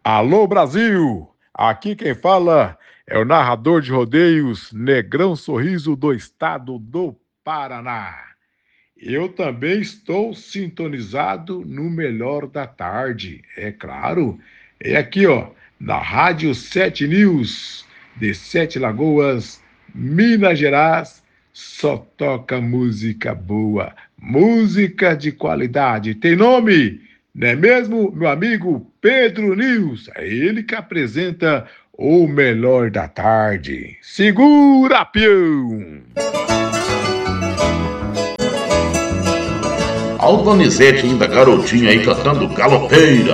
Alô Brasil! Aqui quem fala é o narrador de rodeios Negrão Sorriso do estado do Paraná. Eu também estou sintonizado no melhor da tarde, é claro. É aqui, ó, na Rádio 7 News, de Sete Lagoas, Minas Gerais. Só toca música boa, música de qualidade. Tem nome? Não é mesmo, meu amigo Pedro News? É ele que apresenta o melhor da tarde. Segura, peão! Aldo Donizete ainda garotinho aí cantando galopeira.